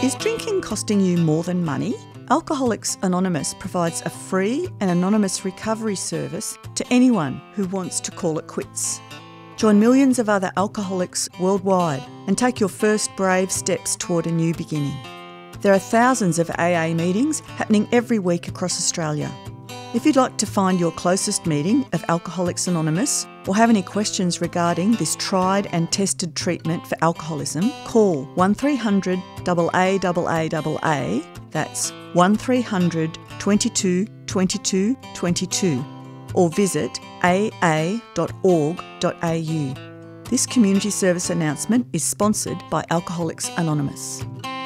Is drinking costing you more than money? Alcoholics Anonymous provides a free and anonymous recovery service to anyone who wants to call it quits. Join millions of other alcoholics worldwide and take your first brave steps toward a new beginning. There are thousands of AA meetings happening every week across Australia. If you'd like to find your closest meeting of Alcoholics Anonymous or have any questions regarding this tried and tested treatment for alcoholism, call 1300 AAAAA, that's 1300 22 22 22, or visit aa.org.au. This community service announcement is sponsored by Alcoholics Anonymous.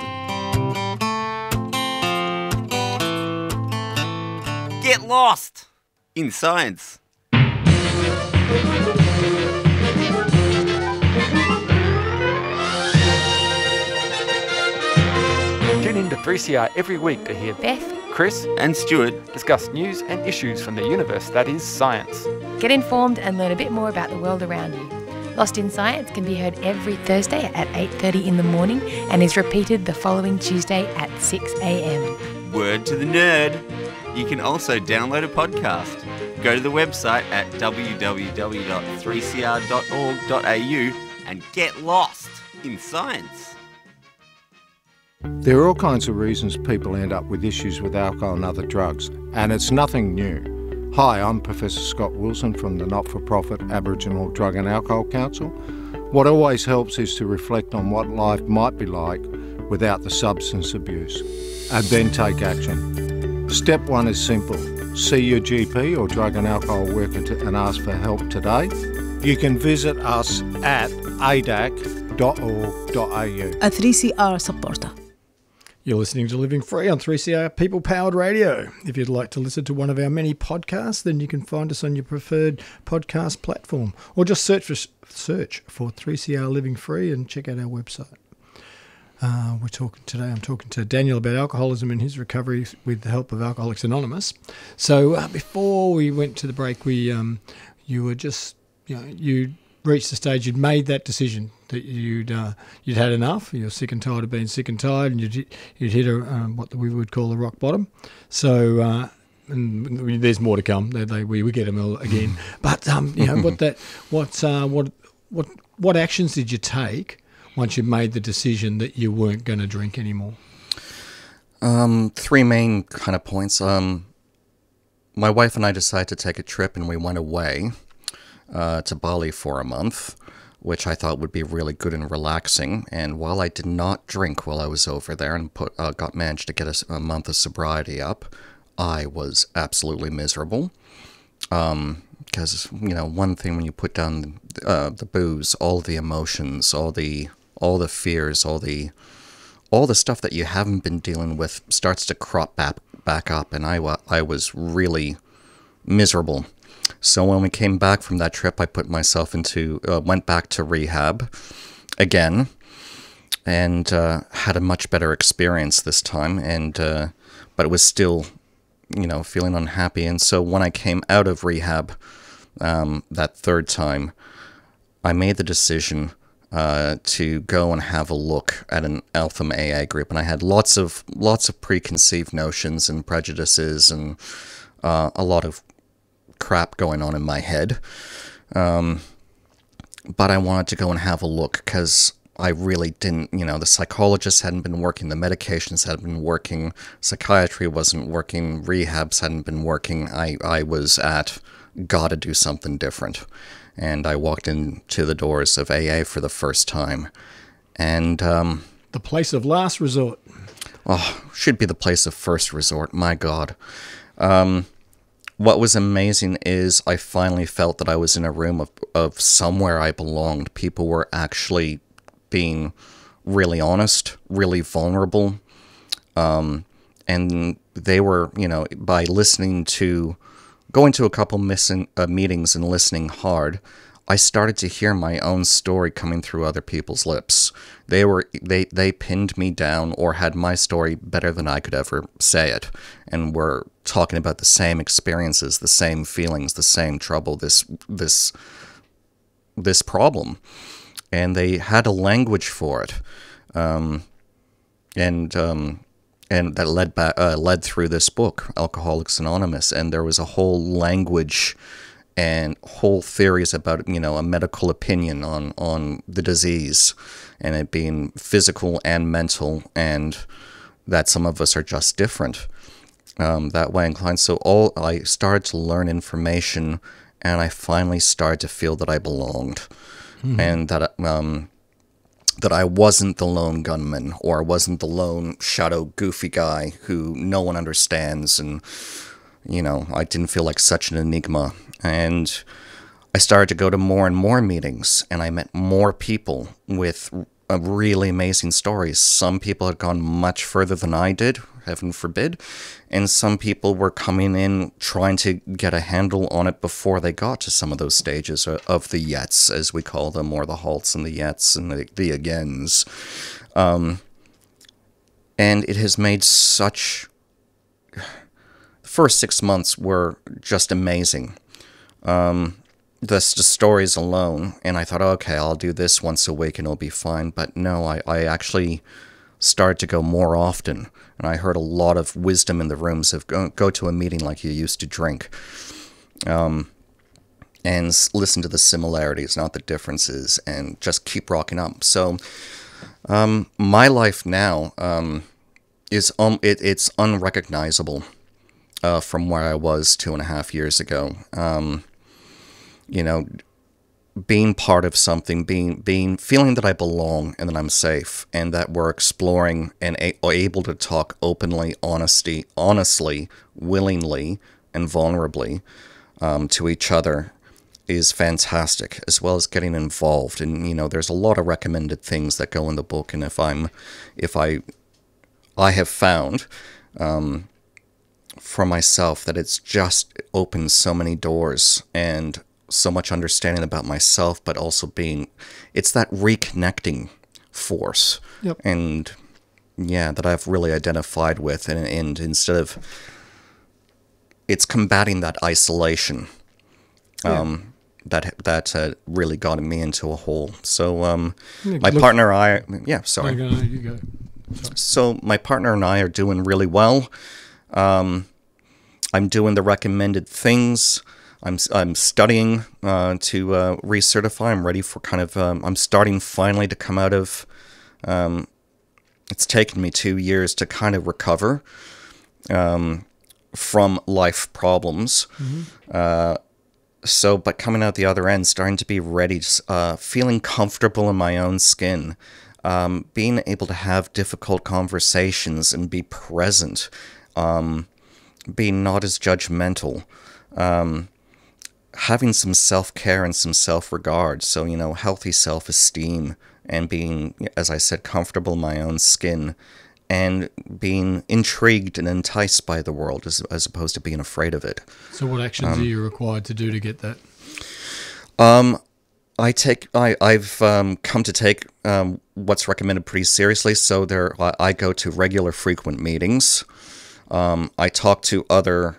Get lost in science. Tune in to 3CR every week to hear Beth, Chris And Stuart. discuss news and issues from the universe that is science. get informed and learn a bit more about the world around you. Lost in Science can be heard every Thursday at 8:30 in the morning and is repeated the following Tuesday at 6 a.m. Word to the nerd. You can also download a podcast. Go to the website at www.3cr.org.au and get lost in science. There are all kinds of reasons people end up with issues with alcohol and other drugs, and it's nothing new. Hi, I'm Professor Scott Wilson from the not-for-profit Aboriginal Drug and Alcohol Council. What always helps is to reflect on what life might be like without the substance abuse, and then take action. Step one is simple. See your GP or drug and alcohol worker and ask for help today. You can visit us at adac.org.au. A 3CR supporter. You're listening to Living Free on 3CR People Powered Radio. If you'd like to listen to one of our many podcasts, then you can find us on your preferred podcast platform, or just search for 3CR Living Free and check out our website. I'm talking to Daniel about alcoholism and his recovery with the help of Alcoholics Anonymous. So before we went to the break, you reached the stage, you'd made that decision that you'd had enough. You're sick and tired of being sick and tired, and you'd hit what we would call a rock bottom. So and there's more to come. We get them all again. But what actions did you take once you made the decision that you weren't going to drink anymore? Three main kind of points. My wife and I decided to take a trip, and we went away to Bali for a month, which I thought would be really good and relaxing. And while I did not drink while I was over there and managed to get a month of sobriety up, I was absolutely miserable. Because, one thing when you put down the booze, all the emotions, all the fears, all the stuff that you haven't been dealing with starts to crop back up, and I was really miserable. So when we came back from that trip, I put myself went back to rehab again, and had a much better experience this time, but it was still, feeling unhappy. And so when I came out of rehab that third time, I made the decision to go and have a look at an Eltham AA group, and I had lots of preconceived notions and prejudices and a lot of crap going on in my head, but I wanted to go and have a look because I really didn't, the psychologists hadn't been working, the medications hadn't been working, psychiatry wasn't working, rehabs hadn't been working. I was gotta do something different. And I walked into the doors of AA for the first time. And the place of last resort. Oh, should be the place of first resort, my God. What was amazing is I finally felt that I was in a room of somewhere I belonged. People were actually being really honest, really vulnerable. And they were, by going to a couple meetings and listening hard, I started to hear my own story coming through other people's lips. They pinned me down or had my story better than I could ever say it, and were talking about the same experiences, the same feelings, the same trouble, this problem, and they had a language for it. and that led through this book, Alcoholics Anonymous. And there was a whole language and whole theories about, a medical opinion on the disease, and it being physical and mental, and that some of us are just different that way inclined. So I started to learn information, and I finally started to feel that I belonged, and that I wasn't the lone gunman, or I wasn't the lone shadow goofy guy who no one understands, and I didn't feel like such an enigma. And I started to go to more and more meetings, and I met more people with really amazing stories. Some people had gone much further than I did, heaven forbid, and some people were coming in trying to get a handle on it before they got to some of those stages of the yets, as we call them, or the halts and the yets and the agains. And it has made such... The first 6 months were just amazing. The stories alone, and I thought, okay, I'll do this once a week and it'll be fine. But no, I actually started to go more often, and I heard a lot of wisdom in the rooms of go to a meeting like you used to drink, and listen to the similarities, not the differences, and just keep rocking up. So my life now is it's unrecognizable from where I was 2.5 years ago. Being part of something, feeling that I belong and that I'm safe, and that we're exploring and able to talk openly, honestly, willingly, and vulnerably to each other is fantastic, as well as getting involved. And there's a lot of recommended things that go in the book, and I have found for myself that it's just opened so many doors and so much understanding about myself, but also it's that reconnecting force. Yep. And that I've really identified with, and instead of, it's combating that isolation that really got me into a hole. So my partner and I, sorry. No, you go. Sorry. So my partner and I are doing really well. I'm doing the recommended things. I'm studying to recertify. I'm ready for I'm starting finally to come out of, it's taken me 2 years to kind of recover from life problems. Mm-hmm. But coming out the other end, starting to be ready, feeling comfortable in my own skin, being able to have difficult conversations and be present, being not as judgmental, having some self-care and some self-regard, so, healthy self-esteem, and being, as I said, comfortable in my own skin, and being intrigued and enticed by the world as opposed to being afraid of it. So what actions are you required to do to get that? I've come to take what's recommended pretty seriously, so I go to regular frequent meetings. I talk to other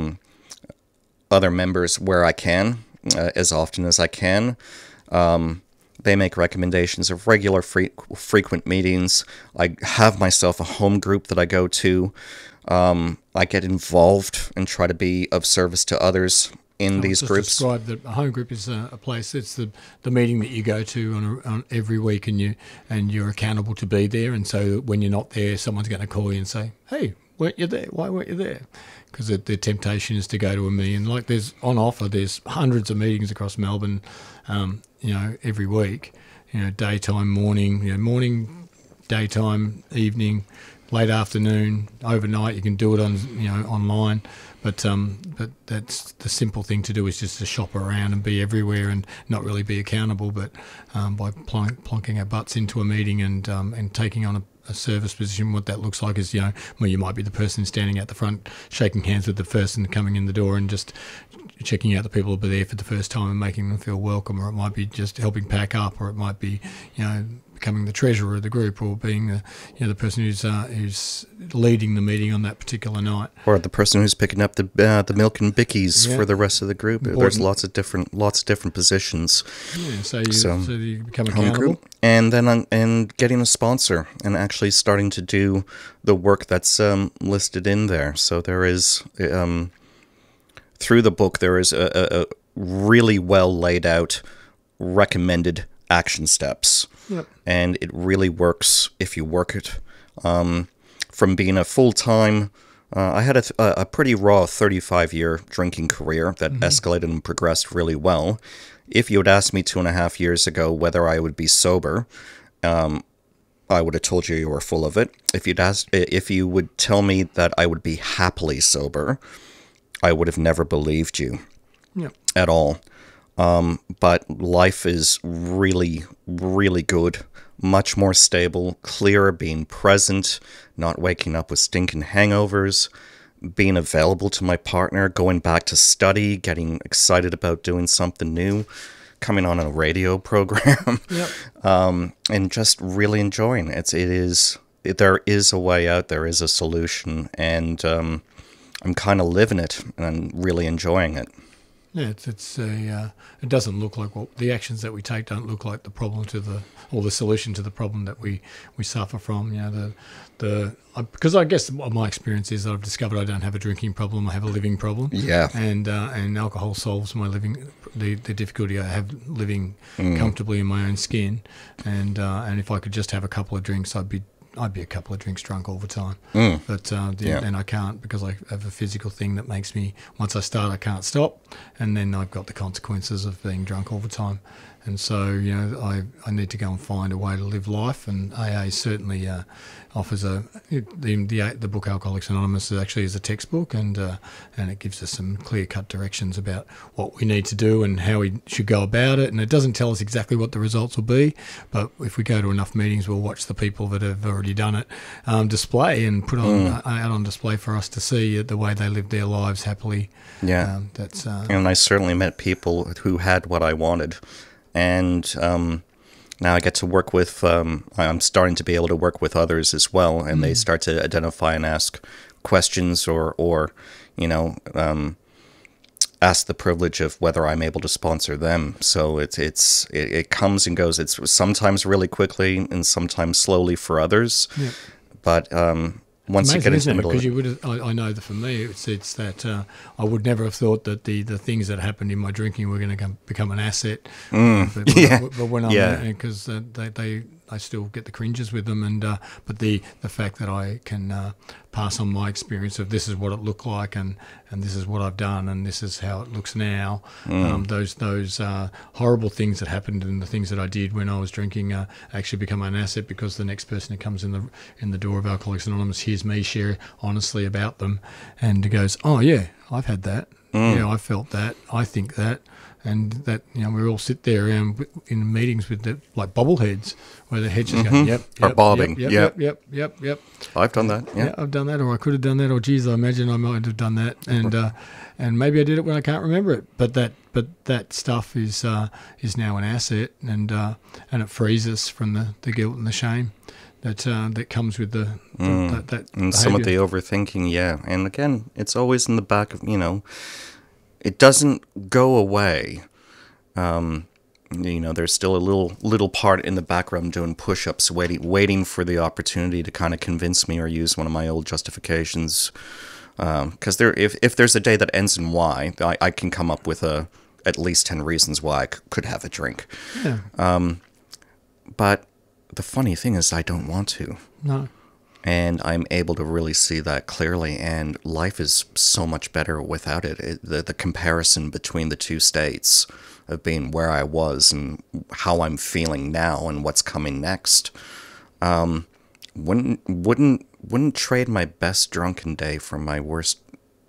members where I can, as often as I can. They make recommendations of regular frequent meetings. I have myself a home group that I go to. I get involved and try to be of service to others in these groups. Describe that a home group is a place. It's the meeting that you go to on every week, and you're accountable to be there. And so when you're not there, someone's going to call you and say, "Hey, weren't you there? Why weren't you there?" Because the temptation is to go to a meeting. Like there's hundreds of meetings across Melbourne, every week. Daytime, morning, daytime, evening, late afternoon, overnight. You can do it on online, but that's the simple thing to do is just to shop around and be everywhere and not really be accountable. But by plonking our butts into a meeting and taking on a service position, what that looks like is, where you might be the person standing at the front, shaking hands with the person coming in the door and just checking out the people who are there for the first time and making them feel welcome, or it might be just helping pack up, or it might be, becoming the treasurer of the group, or being the person who's leading the meeting on that particular night, or the person who's picking up the milk and bickies for the rest of the group. Important. There's lots of different positions. Yeah, so you become accountable, group. And then and getting a sponsor and actually starting to do the work that's listed in there. So there is through the book there is a really well laid out recommended action steps. Yep. And it really works if you work it. From being a full-time, I had a pretty raw 35-year drinking career that escalated and progressed really well. If you had asked me 2.5 years ago whether I would be sober, I would have told you were full of it. If you would tell me that I would be happily sober, I would have never believed you at all. But life is really, really good, much more stable, clearer, being present, not waking up with stinking hangovers, being available to my partner, going back to study, getting excited about doing something new, coming on a radio program, and just really enjoying it. There is a way out, there is a solution, and I'm kind of living it and really enjoying it. Yeah, it doesn't look like the actions that we take don't look like the problem or the solution to the problem that we suffer from. Because I guess my experience is that I've discovered I don't have a drinking problem, I have a living problem. Yeah. And alcohol solves my the difficulty I have living comfortably in my own skin. And if I could just have a couple of drinks, I'd be a couple of drinks drunk all the time. But and I can't, because I have a physical thing that makes me, once I start, I can't stop, and then I've got the consequences of being drunk all the time. And so, I need to go and find a way to live life, and AA certainly offers the book Alcoholics Anonymous actually is a textbook, and it gives us some clear-cut directions about what we need to do and how we should go about it. And it doesn't tell us exactly what the results will be, but if we go to enough meetings, we'll watch the people that have already done it display and put out on display for us to see the way they live their lives happily. Yeah, and I certainly met people who had what I wanted. And now I get to work with, I'm starting to be able to work with others as well, and they start to identify and ask questions or ask the privilege of whether I'm able to sponsor them. So it comes and goes. It's sometimes really quickly and sometimes slowly for others. Yeah. But once you get into the middle of it. I know that for me, it's that I would never have thought that the things that happened in my drinking were going to become an asset. But when I'm there, because I still get the cringes with them, and but the fact that I can pass on my experience of this is what it looked like, and this is what I've done, and this is how it looks now. Those horrible things that happened and the things that I did when I was drinking actually become an asset, because the next person who comes in the door of Alcoholics Anonymous hears me share honestly about them, and goes, "Oh yeah, I've had that. Yeah, I felt that. I think that." And that, we all sit there in meetings with like bobbleheads, where the heads just go, yep, or bobbing, yep. I've done that. Yeah, I've done that, or I could have done that, or geez, I imagine I might have done that, and maybe I did it when I can't remember it. But that stuff is now an asset, and it frees us from the guilt and the shame that comes with that and behavior. Some of the overthinking, and again, it's always in the back of It doesn't go away. There's still a little part in the background doing push-ups, waiting for the opportunity to kind of convince me or use one of my old justifications. Because if there's a day that ends in Y, I can come up with at least 10 reasons why I could have a drink. Yeah. But the funny thing is, I don't want to. No. And I'm able to really see that clearly, and life is so much better without it. The comparison between the two states of being where I was and how I'm feeling now and what's coming next, wouldn't trade my best drunken day for my worst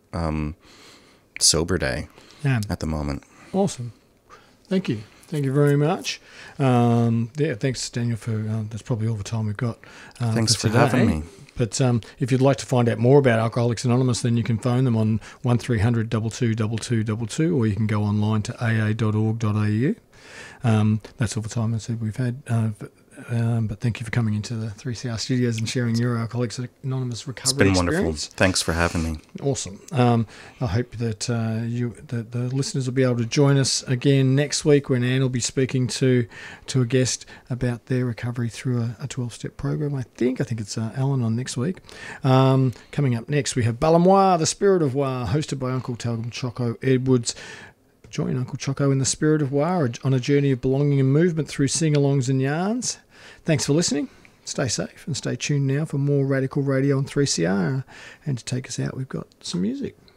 sober day at the moment. Awesome. Thank you. Thank you very much. Thanks, Daniel, for that's probably all the time we've got. Thanks for having me. But if you'd like to find out more about Alcoholics Anonymous, then you can phone them on 1300 222222, or you can go online to aa.org.au. That's all the time I said we've had. But thank you for coming into the 3CR studios and sharing your Alcoholics Anonymous recovery It's been experience. wonderful. Thanks for having me. Awesome. I hope that the listeners will be able to join us again next week when Anne will be speaking to a guest about their recovery through a 12-step program. I think it's Al-Anon next week. Coming up next, we have Balamoir, the Spirit of Wa, hosted by Uncle Talcum Choco Edwards. Join Uncle Choco in the Spirit of Wa on a journey of belonging and movement through sing-alongs and yarns. Thanks for listening. Stay safe and stay tuned now for more Radical Radio on 3CR. And to take us out, we've got some music.